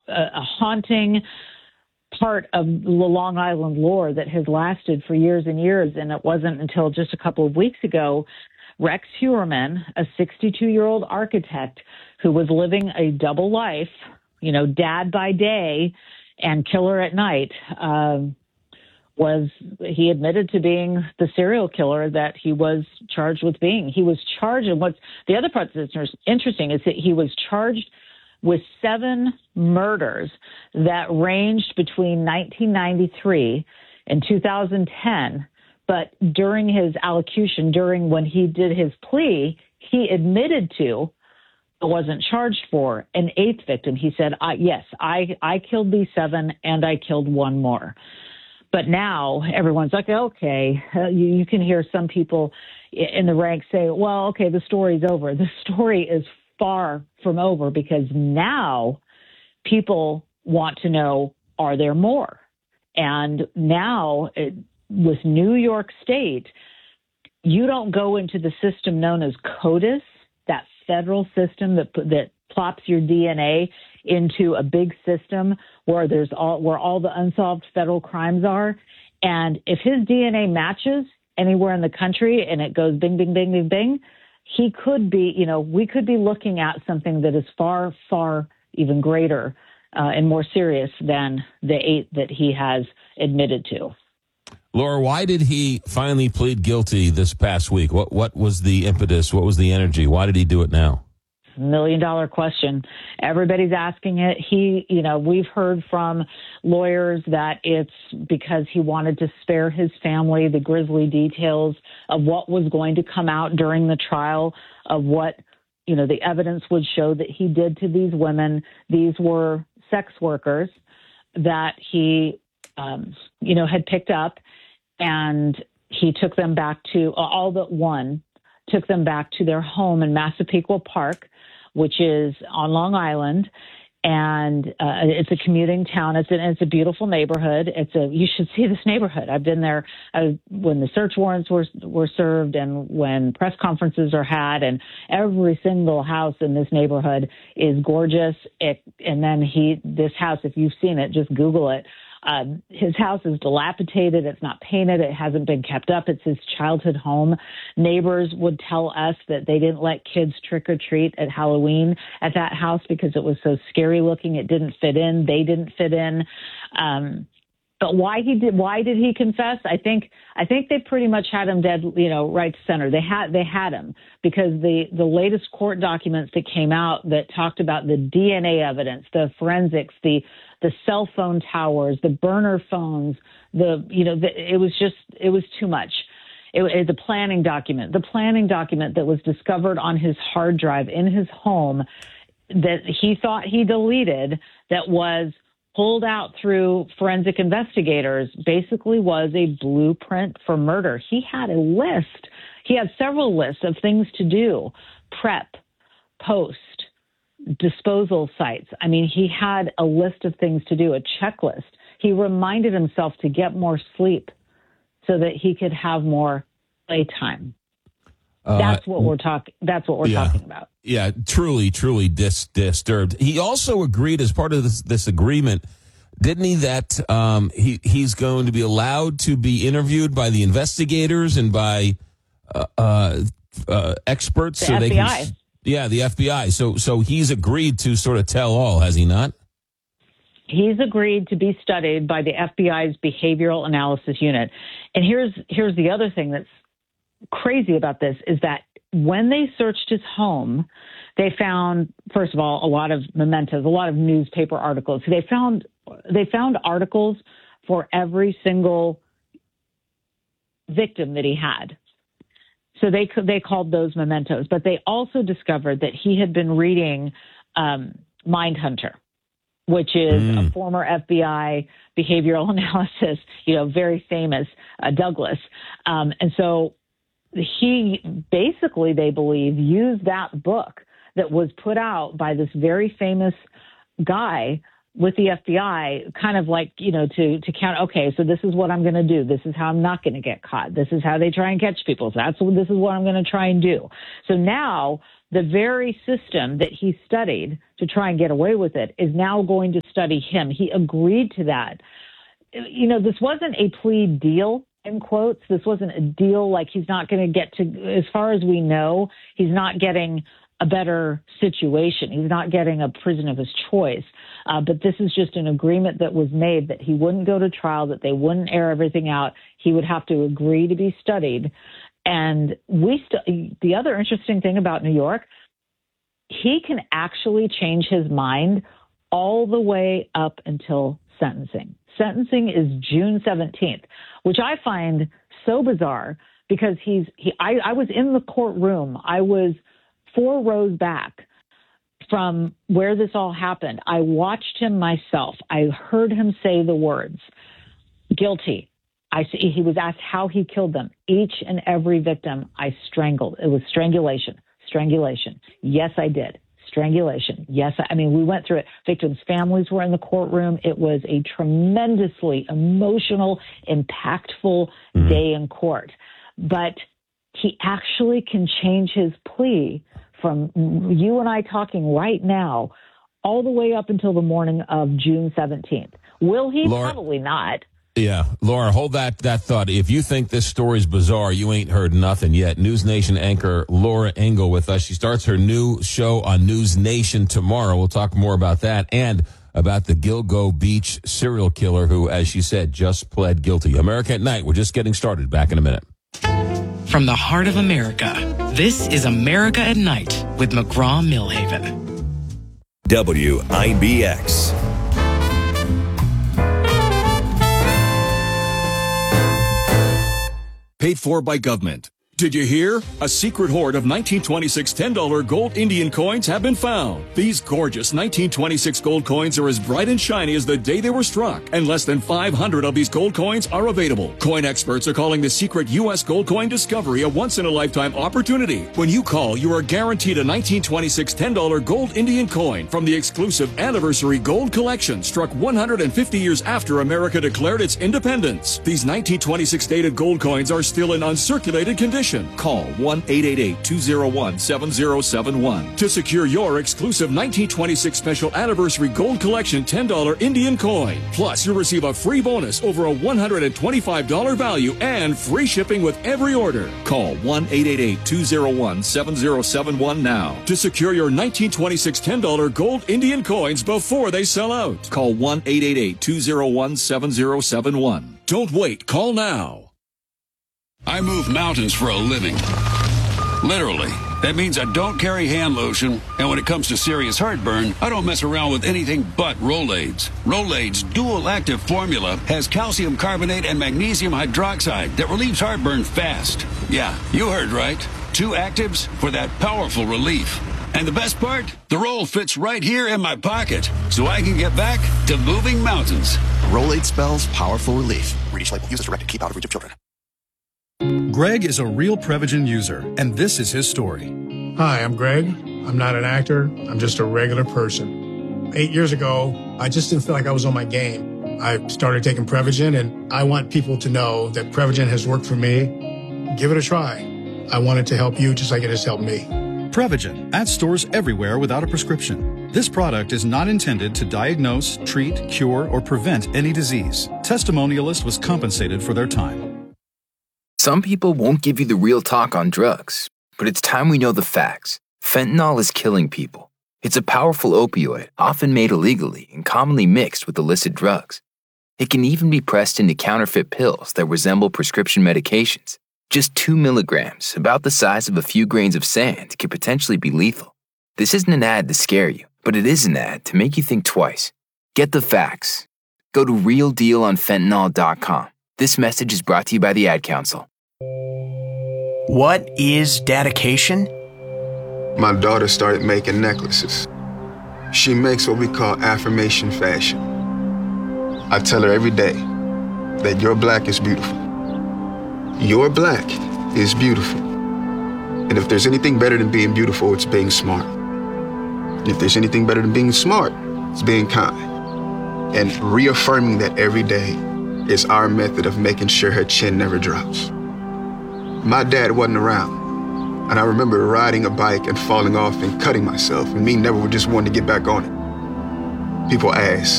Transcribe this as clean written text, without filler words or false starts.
a haunting part of the Long Island lore that has lasted for years and years. And it wasn't until just a couple of weeks ago, Rex Heuermann, a 62-year-old architect who was living a double life, dad by day and killer at night, he admitted to being the serial killer that he was charged with being. He was charged, and what's the other part that's interesting is that he was charged with 7 murders that ranged between 1993 and 2010. But during his allocution, when he did his plea, he admitted to, but wasn't charged for, an 8th victim. He said, yes, I killed these 7 and I killed one more. But now everyone's like, okay, you can hear some people in the ranks say, well, okay, the story's over. The story is far from over, because now people want to know, are there more? And now with New York State, you don't go into the system known as CODIS, that federal system that plops your DNA into a big system where all the unsolved federal crimes are. And if his DNA matches anywhere in the country and it goes bing, bing, bing, bing, bing, he could be, we could be looking at something that is far, far even greater and more serious than the 8 that he has admitted to. Laura, why did he finally plead guilty this past week? What was the impetus? What was the energy? Why did he do it now? $1 million question. Everybody's asking it. We've heard from lawyers that it's because he wanted to spare his family the grisly details of what was going to come out during the trial, of what, the evidence would show that he did to these women. These were sex workers that he, had picked up, and he took them back to, all but one, took them back to their home in Massapequa Park, which is on Long Island, and it's a commuting town. It's a beautiful neighborhood. You should see this neighborhood. I've been there when the search warrants were served and when press conferences are had, and every single house in this neighborhood is gorgeous. This house, if you've seen it, just Google it. His house is dilapidated. It's not painted. It hasn't been kept up. It's his childhood home. Neighbors would tell us that they didn't let kids trick or treat at Halloween at that house because it was so scary looking. It didn't fit in. They didn't fit in. But why did he confess? I think they pretty much had him dead, right center. They had him because the latest court documents that came out that talked about the DNA evidence, the forensics, the cell phone towers, the burner phones, it was too much. It's a planning document. The planning document that was discovered on his hard drive in his home that he thought he deleted, that was pulled out through forensic investigators, basically was a blueprint for murder. He had a list. He had several lists of things to do: prep, post, disposal sites. I mean, he had a list of things to do, a checklist. He reminded himself to get more sleep so that he could have more playtime. That's what we're talking about. Yeah, truly disturbed. He also agreed as part of this agreement, didn't he, that he's going to be allowed to be interviewed by the investigators and by experts. The FBI. The FBI. So he's agreed to sort of tell all, has he not? He's agreed to be studied by the FBI's Behavioral Analysis Unit. And here's the other thing that's crazy about this is that when they searched his home, they found, first of all, a lot of mementos, a lot of newspaper articles. They found articles for every single victim that he had. So they called those mementos. But they also discovered that he had been reading Mindhunter, which is a former FBI behavioral analysis, very famous Douglas. And so he basically, they believe, used that book that was put out by this very famous guy with the FBI, kind of like, to count, okay, so this is what I'm going to do. This is how I'm not going to get caught. This is how they try and catch people. So this is what I'm going to try and do. So now the very system that he studied to try and get away with it is now going to study him. He agreed to that. This wasn't a plea deal, in quotes. This wasn't a deal like he's not going to get to, as far as we know, he's not getting a better situation. He's not getting a prison of his choice. But this is just an agreement that was made that he wouldn't go to trial, that they wouldn't air everything out. He would have to agree to be studied. And the other interesting thing about New York, he can actually change his mind all the way up until sentencing. Sentencing is June 17th, which I find so bizarre because I was in the courtroom. I was 4 rows back from where this all happened. I watched him myself. I heard him say the words, guilty. He was asked how he killed them. Each and every victim I strangled. It was strangulation. Strangulation. Yes, I did. Strangulation. Yes. We went through it. Victims' families were in the courtroom. It was a tremendously emotional, impactful day in court. But he actually can change his plea from you and I talking right now all the way up until the morning of June 17th. Will he? Laura, probably not. Yeah. Laura, hold that thought. If you think this story's bizarre, you ain't heard nothing yet. News Nation anchor Laura Ingle with us. She starts her new show on News Nation tomorrow. We'll talk more about that and about the Gilgo Beach serial killer who, as she said, just pled guilty. America at Night. We're just getting started. Back in a minute. From the heart of America, this is America at Night with McGraw-Millhaven. WIBX. Paid for by government. Did you hear? A secret hoard of 1926 $10 gold Indian coins have been found. These gorgeous 1926 gold coins are as bright and shiny as the day they were struck, and less than 500 of these gold coins are available. Coin experts are calling the secret U.S. gold coin discovery a once-in-a-lifetime opportunity. When you call, you are guaranteed a 1926 $10 gold Indian coin from the exclusive Anniversary Gold Collection, struck 150 years after America declared its independence. These 1926 dated gold coins are still in uncirculated condition. Call 1-888-201-7071 to secure your exclusive 1926 Special Anniversary Gold Collection $10 Indian coin. Plus, you'll receive a free bonus over a $125 value and free shipping with every order. Call 1-888-201-7071 now to secure your 1926 $10 gold Indian coins before they sell out. Call 1-888-201-7071. Don't wait. Call now. I move mountains for a living. Literally. That means I don't carry hand lotion, and when it comes to serious heartburn, I don't mess around with anything but Rolaids. Rolaids' dual-active formula has calcium carbonate and magnesium hydroxide that relieves heartburn fast. Yeah, you heard right. 2 actives for that powerful relief. And the best part? The roll fits right here in my pocket, so I can get back to moving mountains. Rolaid spells powerful relief. Read each label. Use as directed. Keep out of reach of children. Greg is a real Prevagen user, and this is his story. Hi, I'm Greg. I'm not an actor. I'm just a regular person. 8 years ago, I just didn't feel like I was on my game. I started taking Prevagen, and I want people to know that Prevagen has worked for me. Give it a try. I want it to help you just like it has helped me. Prevagen, at stores everywhere without a prescription. This product is not intended to diagnose, treat, cure, or prevent any disease. Testimonialist was compensated for their time. Some people won't give you the real talk on drugs, but it's time we know the facts. Fentanyl is killing people. It's a powerful opioid, often made illegally and commonly mixed with illicit drugs. It can even be pressed into counterfeit pills that resemble prescription medications. Just 2 milligrams, about the size of a few grains of sand, could potentially be lethal. This isn't an ad to scare you, but it is an ad to make you think twice. Get the facts. Go to realdealonfentanyl.com. This message is brought to you by the Ad Council. What is dedication? My daughter started making necklaces. She makes what we call affirmation fashion. I tell her every day that your black is beautiful. Your black is beautiful. And if there's anything better than being beautiful, it's being smart. And if there's anything better than being smart, it's being kind. And reaffirming that every day is our method of making sure her chin never drops. My dad wasn't around, and I remember riding a bike and falling off and cutting myself, and me never just wanting to get back on it. People ask,